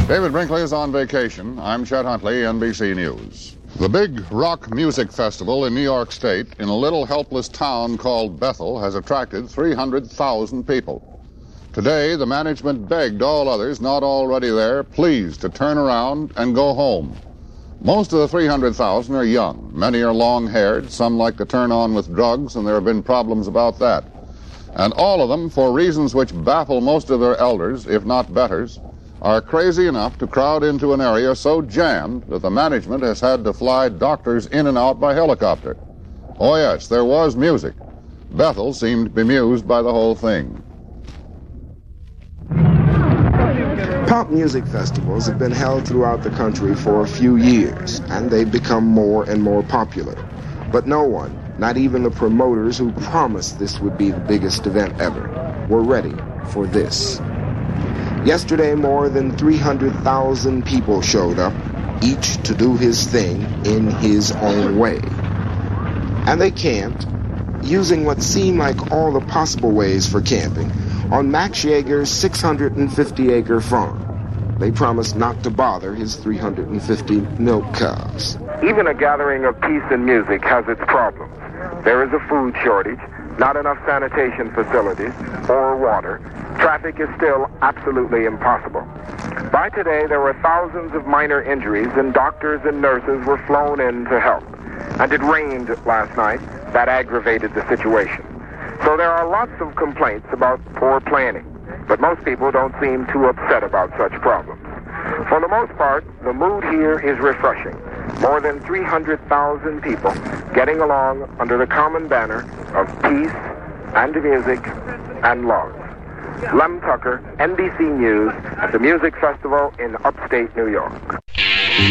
David Brinkley is on vacation. I'm Chet Huntley, NBC News. The big rock music festival in New York State in a little helpless town called Bethel has attracted 300,000 people. Today, the management begged all others not already there, please, to turn around and go home. Most of the 300,000 are young. Many are long-haired. Some like to turn on with drugs, and there have been problems about that. And all of them, for reasons which baffle most of their elders, if not betters, are crazy enough to crowd into an area so jammed that the management has had to fly doctors in and out by helicopter. Oh yes, there was music. Bethel seemed bemused by the whole thing. Pop music festivals have been held throughout the country for a few years, and they've become more and more popular. But no one, not even the promoters who promised this would be the biggest event ever, were ready for this. Yesterday, more than 300,000 people showed up, each to do his thing in his own way. And they camped, using what seemed like all the possible ways for camping, on Max Yeager's 650-acre farm. They promised not to bother his 350 milk cows. Even a gathering of peace and music has its problems. There is a food shortage, not enough sanitation facilities, or water. Traffic is still absolutely impossible. By today, there were thousands of minor injuries, and doctors and nurses were flown in to help. And it rained last night. That aggravated the situation. So there are lots of complaints about poor planning, but most people don't seem too upset about such problems. For the most part, the mood here is refreshing. More than 300,000 people getting along under the common banner of peace and music and love. Lem Tucker, NBC News, at the Music Festival in upstate New York.